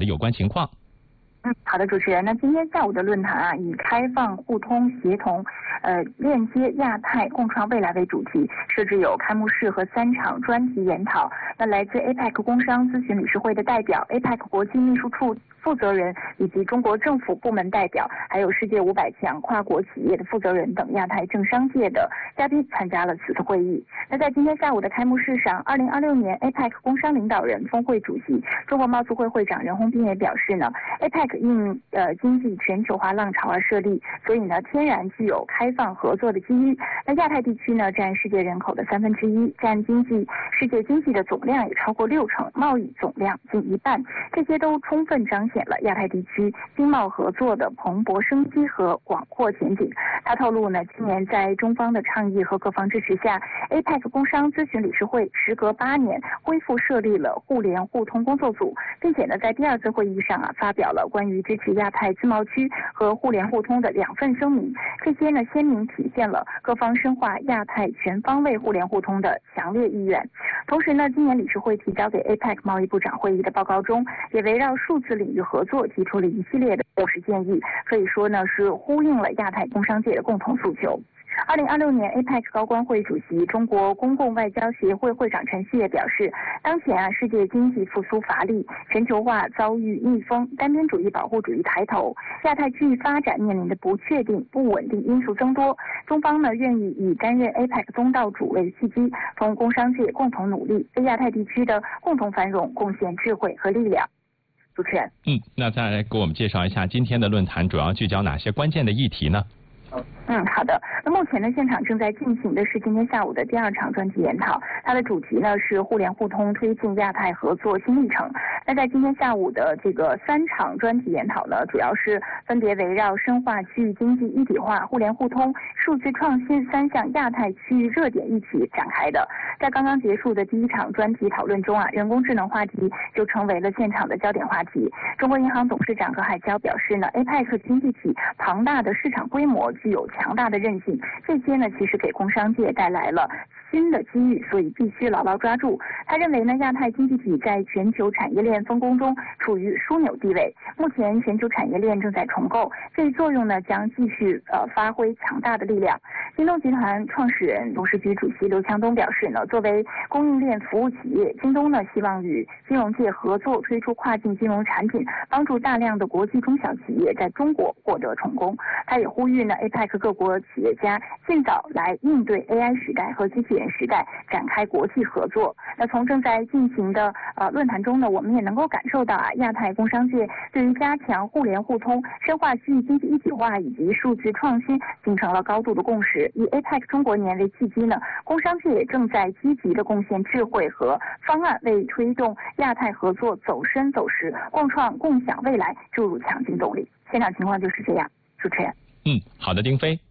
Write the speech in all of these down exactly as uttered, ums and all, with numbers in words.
有关情况。 嗯，好的，主持人。那今天下午的论坛啊，以开放、互通、协同，呃，链接亚太共创未来为主题，设置有开幕式和三场专题研讨。那来自 A P E C 工商咨询理事会的代表、A P E C 国际秘书处负责人以及中国政府部门代表，还有世界五百强跨国企业的负责人等亚太政商界的嘉宾参加了此次会议。那在今天下午的开幕式上，二零二六年 A P E C 工商领导人峰会主席、中国贸促会会长任洪斌也表示呢 ，A P E C 因呃经济全球化浪潮而设立，所以呢天然具有开放合作的机遇。那亚太地区呢占世界人口的三分之一，占经济世界经济的总量也超过六成，贸易总量近一半，这些都充分彰显了亚太地区经贸合作的蓬勃生机和广阔前景。他透露呢，今年在中方的倡议和各方支持下 ，A P E C 工商咨询理事会时隔八年恢复设立了互联互通工作组，并且呢在第二次会议上啊发表了关于支持亚太自贸区和互联互通的两份声明。这些呢鲜明体现了各方深化亚太全方位互联互通的强烈意愿。同时呢，今年理事会提交给 A P E C 贸易部长会议的报告中，也围绕数字领域合作提出了一系列的务实建议，可以说呢是呼应了亚太工商界的共同诉求。二零二六年 A P E C 高官会主席、中国公共外交协会会长陈旭也表示，当前啊世界经济复苏乏力，全球化遭遇逆风，单边主义、保护主义抬头，亚太区域发展面临的不确定、不稳定因素增多。中方呢愿意以担任 A P E C 东道主为契机，同工商界共同努力，为亚太地区的共同繁荣贡献智慧和力量。主持人， 嗯，那再来给我们介绍一下今天的论坛主要聚焦哪些关键的议题呢？ 嗯，好的。那目前呢，现场正在进行的是今天下午的第二场专题研讨，它的主题呢是互联互通推进亚太合作新历程。那在今天下午的这个三场专题研讨呢，主要是分别围绕深化区域经济一体化、互联互通、数字创新三项亚太区域热点一起展开的。在刚刚结束的第一场专题讨论中啊，人工智能话题就成为了现场的焦点话题。中国银行董事长何海椒表示呢 ，A P E C 经济体庞大的市场规模具有强大的韧性，这些呢其实给工商界带来了新的机遇，所以必须牢牢抓住。他认为呢，亚太经济体在全球产业链分工中处于枢纽地位，目前全球产业链正在重构，这一作用呢将继续呃发挥强大的力量。京东集团创始人、董事局主席刘强东表示呢，作为供应链服务企业，京东呢希望与金融界合作，推出跨境金融产品，帮助大量的国际中小企业在中国获得成功。他也呼吁呢 A P E C 各国企业家尽早来应对 A I 时代和机器人时代，展开国际合作。那从正在进行的呃论坛中呢，我们也能够感受到啊，亚太工商界对于加强互联互通、深化区域经济一体化以及数字创新形成了高度的共识。以 A P E C 中国年为契机呢，工商界也正在积极的贡献智慧和方案，为推动亚太合作走深走实、共创共享未来注入强劲动力。现场情况就是这样。主持人， 嗯，好的，丁飞。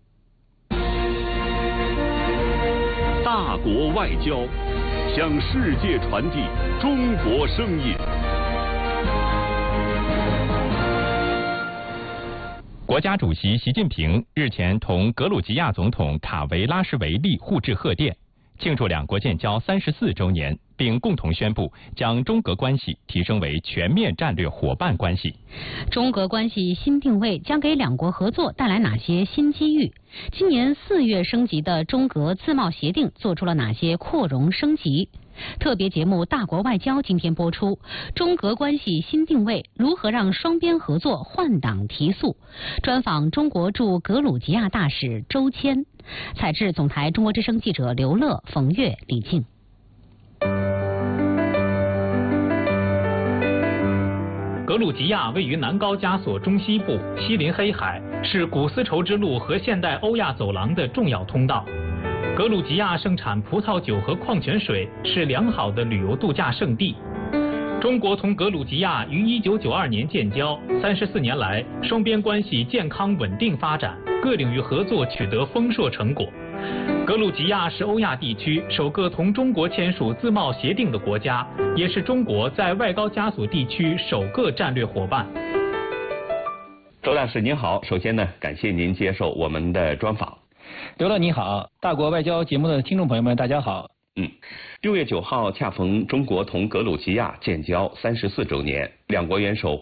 大国外交，向世界传递中国声音。 国家主席习近平日前同格鲁吉亚总统卡维拉什维利互致贺电，庆祝两国建交三十四周年，并共同宣布将中格关系提升为全面战略伙伴关系。 中格关系新定位将给两国合作带来哪些新机遇？今年四月升级的中格自贸协定做出了哪些扩容升级？特别节目《大国外交》今天播出，中格关系新定位如何让双边合作换挡提速？专访中国驻格鲁吉亚大使周谦，采制总台中国之声记者刘乐、冯月、李静。 格鲁吉亚位于南高加索中西部，西临黑海，是古丝绸之路和现代欧亚走廊的重要通道。格鲁吉亚盛产葡萄酒和矿泉水，是良好的旅游度假胜地。中国同格鲁吉亚于一九九二年建交，三十四年来，双边关系健康稳定发展，各领域合作取得丰硕成果。格鲁吉亚是欧亚地区首个同中国签署自贸协定的国家，也是中国在外高加索地区首个战略伙伴。 周大使您好，首先呢，感谢您接受我们的专访。 刘乐你好，大国外交节目的听众朋友们大家好。 嗯，六月九号恰逢中国同格鲁吉亚建交三十四周年，两国元首